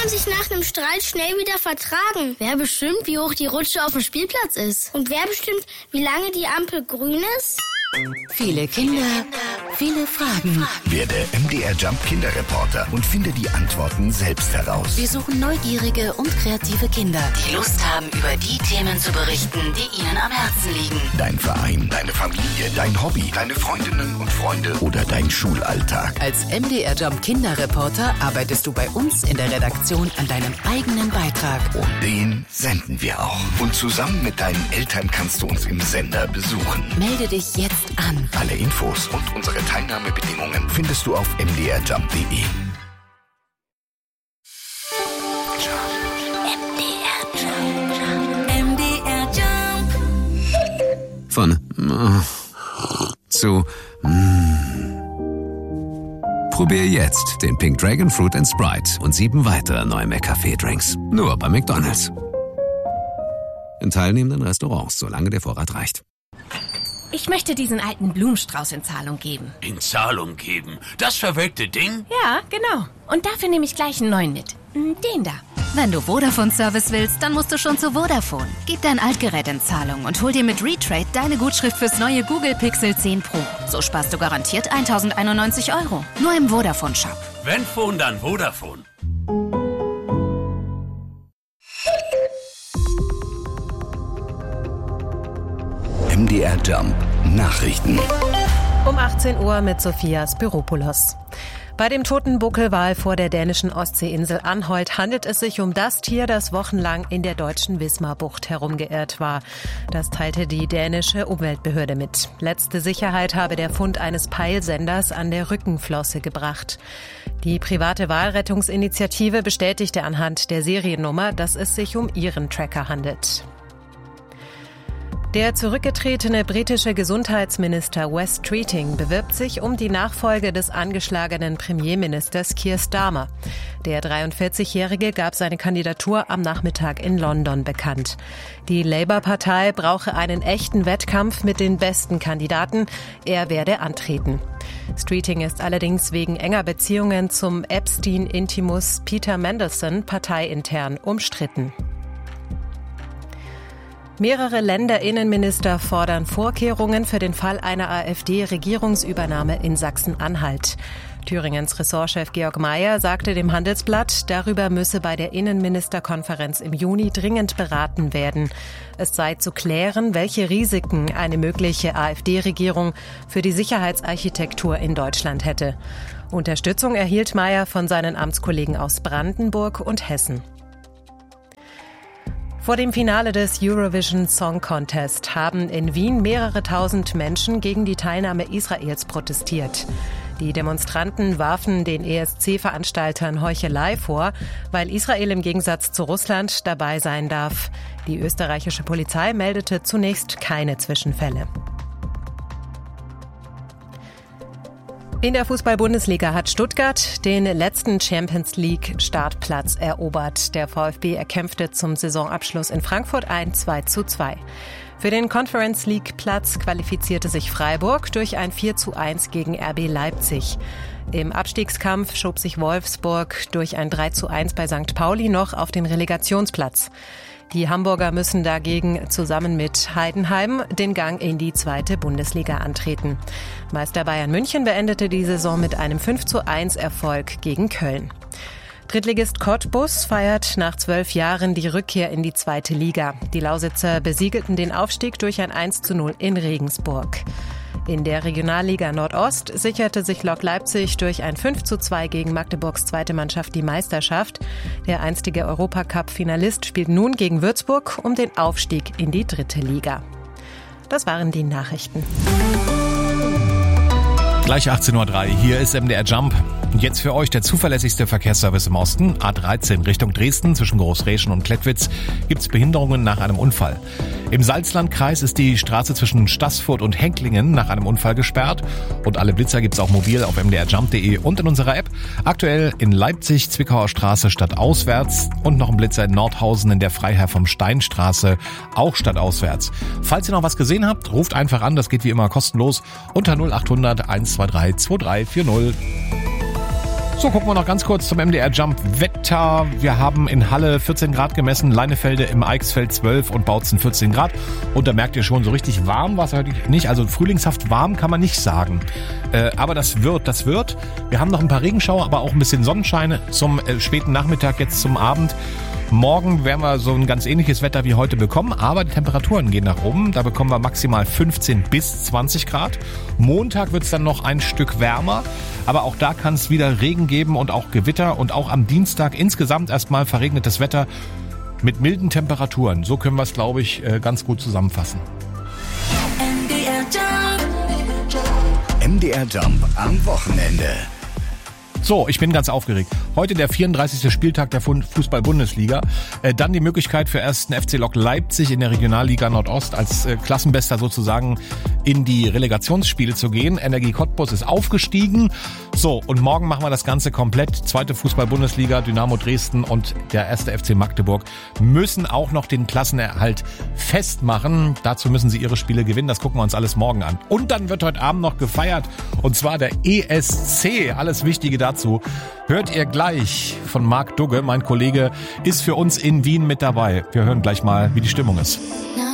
man sich nach einem Streit schnell wieder vertragen? Wer bestimmt, wie hoch die Rutsche auf dem Spielplatz ist? Und wer bestimmt, wie lange die Ampel grün ist? Viele Kinder, viele Fragen. Werde MDR Jump Kinderreporter und finde die Antworten selbst heraus. Wir suchen neugierige und kreative Kinder, die Lust haben, über die Themen zu berichten, die ihnen am Herzen liegen. Dein Verein, deine Familie, dein Hobby, deine Freundinnen und Freunde oder dein Schulalltag. Als MDR Jump Kinderreporter arbeitest du bei uns in der Redaktion an deinem eigenen Beitrag. Und den senden wir auch. Und zusammen mit deinen Eltern kannst du uns im Sender besuchen. Melde dich jetzt an. Alle Infos und unsere Teilnahmebedingungen findest du auf mdrjump.de. MDR Jump. Von zu Probier jetzt den Pink Dragon Fruit & Sprite und 7 weitere neue McCafé-Drinks. Nur bei McDonald's. In teilnehmenden Restaurants, solange der Vorrat reicht. Ich möchte diesen alten Blumenstrauß in Zahlung geben. In Zahlung geben? Das verwelkte Ding? Ja, genau. Und dafür nehme ich gleich einen neuen mit. Den da. Wenn du Vodafone-Service willst, dann musst du schon zu Vodafone. Gib dein Altgerät in Zahlung und hol dir mit Retrade deine Gutschrift fürs neue Google Pixel 10 Pro. So sparst du garantiert 1.091 €. Nur im Vodafone-Shop. Wenn Phone, dann Vodafone. MDR Jump Nachrichten. Um 18 Uhr mit Sophia Spiropoulos. Bei dem toten Buckelwal vor der dänischen Ostseeinsel Anholt handelt es sich um das Tier, das wochenlang in der deutschen Wismar-Bucht herumgeirrt war. Das teilte die dänische Umweltbehörde mit. Letzte Sicherheit habe der Fund eines Peilsenders an der Rückenflosse gebracht. Die private Walrettungsinitiative bestätigte anhand der Seriennummer, dass es sich um ihren Tracker handelt. Der zurückgetretene britische Gesundheitsminister Wes Streeting bewirbt sich um die Nachfolge des angeschlagenen Premierministers Keir Starmer. Der 43-Jährige gab seine Kandidatur am Nachmittag in London bekannt. Die Labour-Partei brauche einen echten Wettkampf mit den besten Kandidaten. Er werde antreten. Streeting ist allerdings wegen enger Beziehungen zum Epstein-Intimus Peter Mandelson parteiintern umstritten. Mehrere Länderinnenminister fordern Vorkehrungen für den Fall einer AfD-Regierungsübernahme in Sachsen-Anhalt. Thüringens Ressortchef Georg Mayer sagte dem Handelsblatt, darüber müsse bei der Innenministerkonferenz im Juni dringend beraten werden. Es sei zu klären, welche Risiken eine mögliche AfD-Regierung für die Sicherheitsarchitektur in Deutschland hätte. Unterstützung erhielt Mayer von seinen Amtskollegen aus Brandenburg und Hessen. Vor dem Finale des Eurovision Song Contest haben in Wien mehrere tausend Menschen gegen die Teilnahme Israels protestiert. Die Demonstranten warfen den ESC-Veranstaltern Heuchelei vor, weil Israel im Gegensatz zu Russland dabei sein darf. Die österreichische Polizei meldete zunächst keine Zwischenfälle. In der Fußball-Bundesliga hat Stuttgart den letzten Champions-League-Startplatz erobert. Der VfB erkämpfte zum Saisonabschluss in Frankfurt ein 2:2. Für den Conference-League-Platz qualifizierte sich Freiburg durch ein 4:1 gegen RB Leipzig. Im Abstiegskampf schob sich Wolfsburg durch ein 3:1 bei St. Pauli noch auf den Relegationsplatz. Die Hamburger müssen dagegen zusammen mit Heidenheim den Gang in die 2. Bundesliga antreten. Meister Bayern München beendete die Saison mit einem 5:1 Erfolg gegen Köln. Drittligist Cottbus feiert nach 12 Jahren die Rückkehr in die 2. Liga. Die Lausitzer besiegelten den Aufstieg durch ein 1:0 in Regensburg. In der Regionalliga Nordost sicherte sich Lok Leipzig durch ein 5:2 gegen Magdeburgs zweite Mannschaft die Meisterschaft. Der einstige Europacup-Finalist spielt nun gegen Würzburg um den Aufstieg in die 3. Liga. Das waren die Nachrichten. Gleich 18:03 Uhr, hier ist MDR Jump. Und jetzt für euch der zuverlässigste Verkehrsservice im Osten. A13 Richtung Dresden zwischen Großreschen und Klettwitz gibt's Behinderungen nach einem Unfall. Im Salzlandkreis ist die Straße zwischen Staßfurt und Henklingen nach einem Unfall gesperrt. Und alle Blitzer gibt's auch mobil auf mdrjump.de und in unserer App. Aktuell in Leipzig, Zwickauer Straße stadtauswärts und noch ein Blitzer in Nordhausen in der Freiherr vom Steinstraße, auch stadtauswärts. Falls ihr noch was gesehen habt, ruft einfach an, das geht wie immer kostenlos unter 0800 123 2340. So, gucken wir noch ganz kurz zum MDR Jump Wetter. Wir haben in Halle 14 Grad gemessen, Leinefelde im Eichsfeld 12 und Bautzen 14 Grad. Und da merkt ihr schon, so richtig warm war es heute nicht. Also frühlingshaft warm kann man nicht sagen. Aber das wird. Wir haben noch ein paar Regenschauer, aber auch ein bisschen Sonnenschein zum späten Nachmittag, jetzt zum Abend. Morgen werden wir so ein ganz ähnliches Wetter wie heute bekommen, aber die Temperaturen gehen nach oben. Da bekommen wir maximal 15 bis 20 Grad. Montag wird es dann noch ein Stück wärmer, aber auch da kann es wieder Regen geben und auch Gewitter. Und auch am Dienstag insgesamt erstmal verregnetes Wetter mit milden Temperaturen. So können wir es, glaube ich, ganz gut zusammenfassen. MDR Jump am Wochenende. So, ich bin ganz aufgeregt. Heute der 34. Spieltag der Fußball-Bundesliga. Dann die Möglichkeit für 1. FC Lok Leipzig in der Regionalliga Nordost als Klassenbester sozusagen in die Relegationsspiele zu gehen. Energie Cottbus ist aufgestiegen. So, und morgen machen wir das Ganze komplett. 2. Fußball-Bundesliga, Dynamo Dresden und der 1. FC Magdeburg müssen auch noch den Klassenerhalt festmachen. Dazu müssen sie ihre Spiele gewinnen. Das gucken wir uns alles morgen an. Und dann wird heute Abend noch gefeiert. Und zwar der ESC. Alles Wichtige dazu hört ihr gleich von Marc Dugge. Mein Kollege ist für uns in Wien mit dabei. Wir hören gleich mal, wie die Stimmung ist.